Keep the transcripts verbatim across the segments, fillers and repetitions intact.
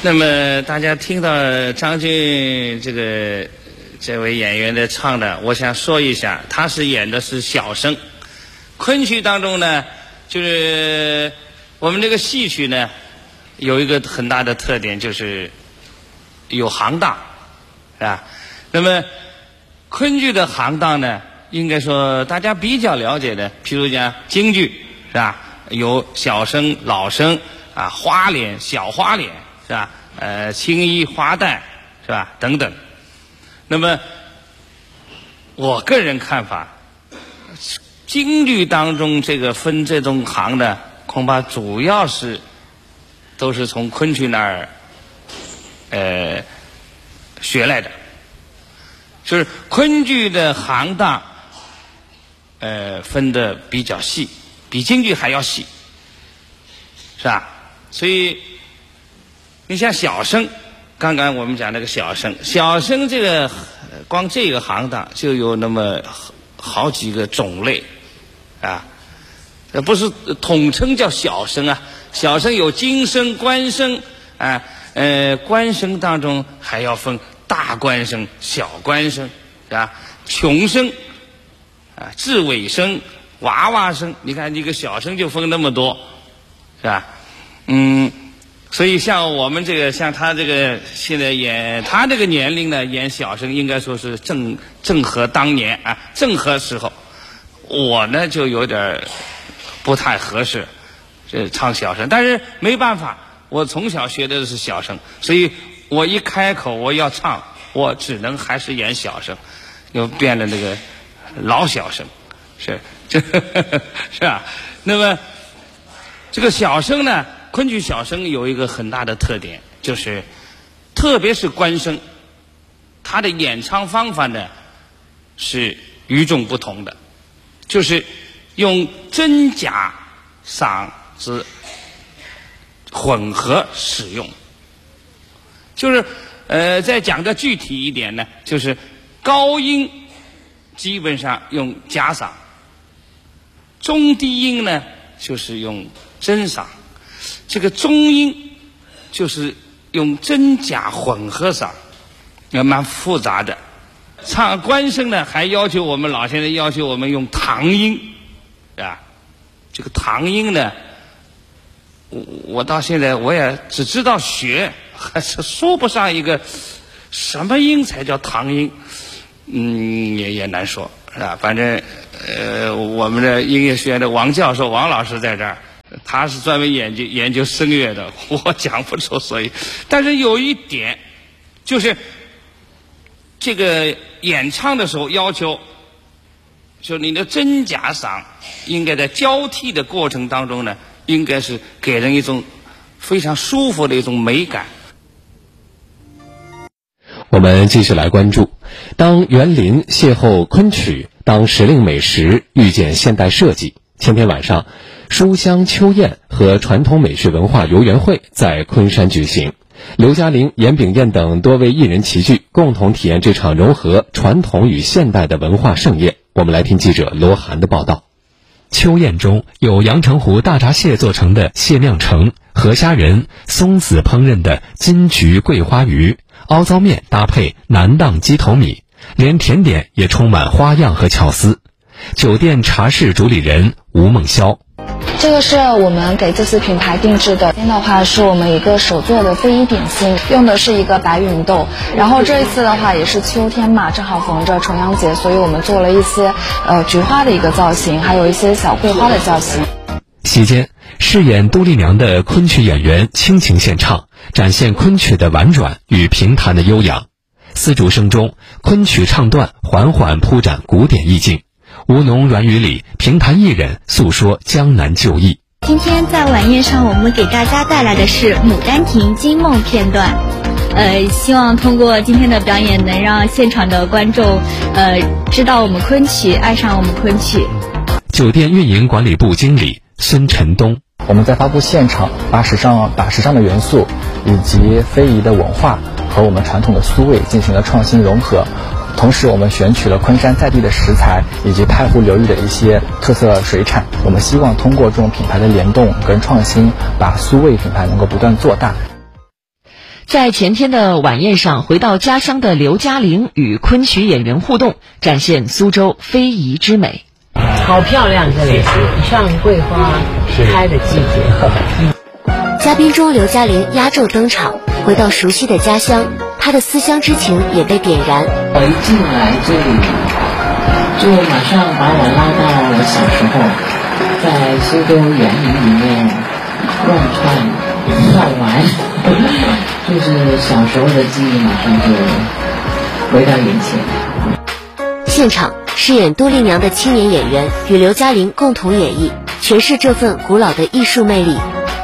那么大家听到张俊这个这位演员的唱的，我想说一下，他是演的是小生。昆曲当中呢，就是我们这个戏曲呢，有一个很大的特点，就是有行当，是吧？那么昆剧的行当呢，应该说大家比较了解的，譬如讲京剧，是吧？有小生、老生啊，花脸、小花脸，是吧？呃，青衣、花旦，是吧？等等。那么我个人看法，京剧当中这个分这种行的，恐怕主要是都是从昆曲那儿呃学来的，就是昆剧的行当呃分的比较细，比京剧还要细，是吧？所以你像小生，刚刚我们讲那个小生，小生这个光这个行当就有那么好几个种类啊，不是统称叫小生啊。小生有京生、官生啊，呃，官生当中还要分大官生、小官生，是吧？穷生啊，智尾生、娃娃生，你看一个小生就分那么多，是吧？嗯。所以像我们这个，像他这个现在演他这个年龄呢，演小生应该说是正正合当年啊，正合时候。我呢就有点不太合适，这唱小生，但是没办法，我从小学的是小生，所以我一开口我要唱，我只能还是演小生，又变了那个老小生，是这是吧？那么这个小生呢？昆曲小生有一个很大的特点，就是特别是官生，他的演唱方法呢是与众不同的，就是用真假嗓子混合使用。就是呃，再讲的具体一点呢，就是高音基本上用假嗓，中低音呢就是用真嗓。这个中音就是用真假混合嗓，也蛮复杂的。唱官声呢，还要求我们老先生要求我们用唐音，啊，这个唐音呢，我我到现在我也只知道学，还是说不上一个什么音才叫唐音，嗯，也也难说，是吧？反正呃，我们的音乐学院的王教授王老师在这儿。他是专门研究研究声乐的，我讲不出所以。但是有一点，就是这个演唱的时候要求，就你的真假嗓应该在交替的过程当中呢，应该是给人一种非常舒服的一种美感。 我们继续来关注，当园林邂逅昆曲，当时令美食遇见现代设计。前天晚上，书香秋宴和传统美学文化游园会在昆山举行，刘嘉玲、严炳彦等多位艺人齐聚，共同体验这场融合传统与现代的文化盛宴。我们来听记者罗涵的报道。 秋宴中有阳澄湖大闸蟹做成的蟹酿橙、河虾仁、松子烹饪的金桔桂花鱼，凹糟面搭配南荡鸡头米，连甜点也充满花样和巧思。酒店茶室主理人吴梦潇， 这个是我们给这次品牌定制的，今天的话是我们一个手做的非遗点心，用的是一个白芸豆。然后这一次的话也是秋天嘛，正好逢着重阳节，所以我们做了一些呃菊花的一个造型，还有一些小桂花的造型。 席间，饰演杜丽娘的昆曲演员倾情献唱，展现昆曲的婉转与评弹的悠扬。丝竹声中，昆曲唱段缓缓铺展古典意境。吴侬软语里，评弹艺人诉说江南旧忆。 今天在晚宴上，我们给大家带来的是《牡丹亭》惊梦片段。呃，希望通过今天的表演，能让现场的观众呃知道我们昆曲，爱上我们昆曲。 酒店运营管理部经理孙晨东， 我们在发布现场把时尚把时尚的元素以及非遗的文化和我们传统的苏味进行了创新融合。同时我们选取了昆山在地的食材以及太湖流域的一些特色水产，我们希望通过这种品牌的联动跟创新，把苏味品牌能够不断做大。 在前天的晚宴上，回到家乡的刘嘉玲与昆曲演员互动，展现苏州非遗之美。 好漂亮，这里像桂花开的季节。 嘉宾中，刘嘉玲压轴登场，回到熟悉的家乡，她的思乡之情也被点燃。 我一进来这里，就马上把我拉到我小时候在苏州园林里面乱窜乱玩，就是小时候的记忆马上就回到眼前。 现场，饰演都丽娘的青年演员与刘嘉玲共同演绎，诠释这份古老的艺术魅力。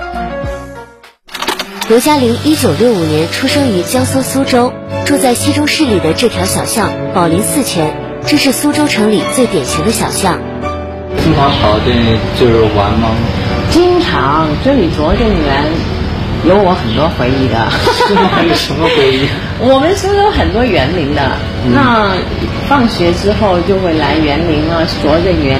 刘嘉玲一九六五年出生于江苏苏州，住在西中市里的这条小巷宝林寺前，这是苏州城里最典型的小巷。 经常跑这就是玩吗？ 经常，这里拙政园有我很多回忆的。 有什么回忆？ 我们苏州很多园林的，嗯、那放学之后就会来园林啊，拙政园。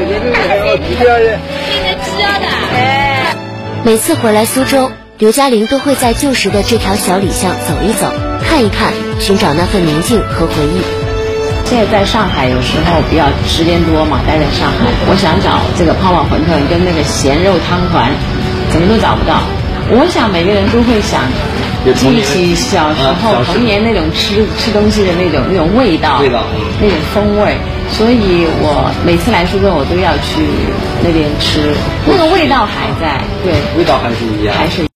每次回来苏州，刘嘉玲都会在旧时的这条小里巷走一走，看一看，寻找那份宁静和回忆。 现在在上海有时候比较时间多嘛，待在上海，我想找这个泡泡馄饨跟那个咸肉汤团，怎么都找不到。我想每个人都会想记起小时候童年那种吃吃东西的那种那种味道， 味道那种风味，所以我每次来苏州我都要去那边吃，那个味道还在，对， 味道还是一样， 还是。